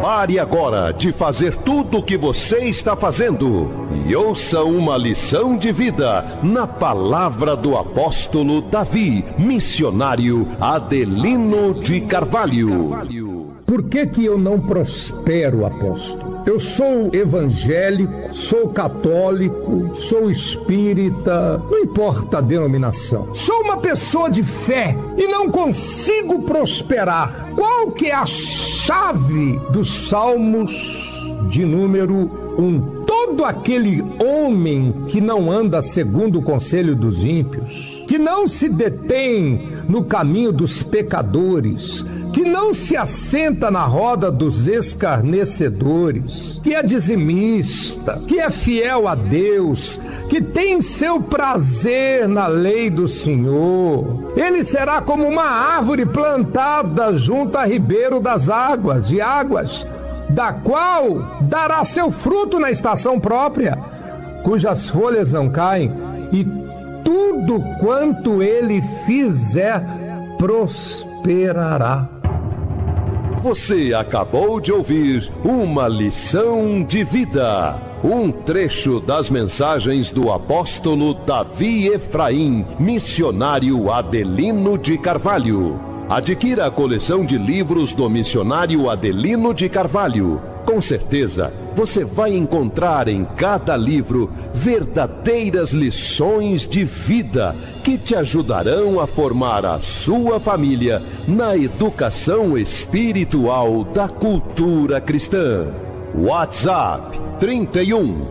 Pare agora de fazer tudo o que você está fazendo e ouça uma lição de vida na palavra do apóstolo Davi, missionário Adelino de Carvalho. Por que eu não prospero, apóstolo? Eu sou evangélico, sou católico, sou espírita, não importa a denominação. Sou uma pessoa de fé e não consigo prosperar. Qual que é a chave dos Salmos de número 1? Todo aquele homem que não anda segundo o conselho dos ímpios, que não se detém no caminho dos pecadores, que não se assenta na roda dos escarnecedores, que é dizimista, que é fiel a Deus, que tem seu prazer na lei do Senhor. Ele será como uma árvore plantada junto a ribeiro das águas, da qual dará seu fruto na estação própria, cujas folhas não caem, e tudo quanto ele fizer prosperará. Você acabou de ouvir uma lição de vida, um trecho das mensagens do apóstolo Davi Efraim, missionário Adelino de Carvalho. Adquira a coleção de livros do missionário Adelino de Carvalho. Com certeza, você vai encontrar em cada livro verdadeiras lições de vida que te ajudarão a formar a sua família na educação espiritual da cultura cristã. WhatsApp 31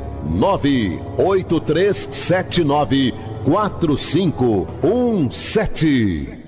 98379 4517.